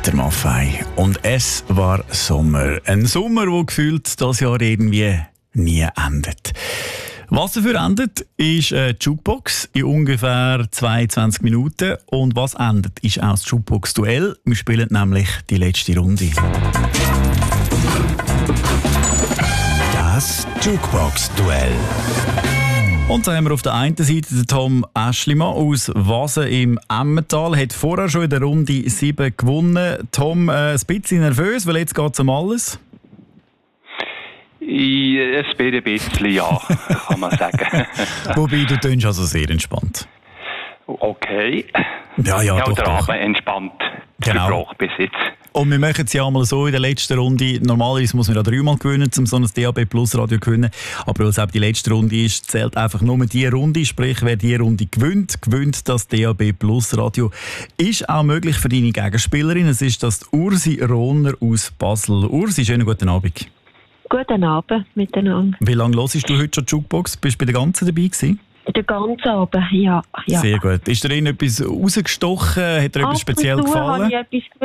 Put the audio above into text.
der Maffei. Und es war Sommer. Ein Sommer, der gefühlt das Jahr irgendwie nie endet. Was dafür endet, ist eine Jukebox in ungefähr 22 Minuten. Und was endet, ist auch das Jukebox-Duell. Wir spielen nämlich die letzte Runde. Das Jukebox-Duell. Und dann haben wir auf der einen Seite den Tom Aeschlimann aus Wasen im Emmental. Hat vorher schon in der Runde 7 gewonnen. Tom, ein bisschen nervös, weil jetzt geht es um alles. Es bin ein bisschen, ja, kann man sagen. Wobei, du tönst also sehr entspannt. Okay. Ja, doch, der doch. Abend entspannt Genau. bis jetzt. Und wir machen es ja einmal so in der letzten Runde. Normalerweise muss man ja 3-mal gewinnen, um so ein DAB Plus Radio zu gewinnen. Aber weil es eben die letzte Runde ist, zählt einfach nur die Runde. Sprich, wer die Runde gewinnt das DAB Plus Radio. Ist auch möglich für deine Gegenspielerin. Es ist das Ursi Rohner aus Basel. Ursi, schönen guten Abend. Guten Abend miteinander. Wie lange hörst du heute schon die Jukebox? Bist du bei der ganzen dabei gewesen? Den ganzen Abend, ja. Sehr gut. Ist dir etwas rausgestochen? Hat dir etwas speziell gefallen? Habe ich etwas